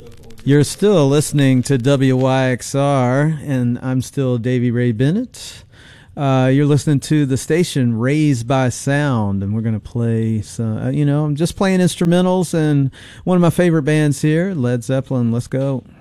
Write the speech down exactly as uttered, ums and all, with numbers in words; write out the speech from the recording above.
You're still listening to W Y X R, and I'm still Davy Ray Bennett. Uh, you're listening to the station Raised by Sound, and we're going to play some, uh, you know, I'm just playing instrumentals, and one of my favorite bands here, Led Zeppelin. Let's go.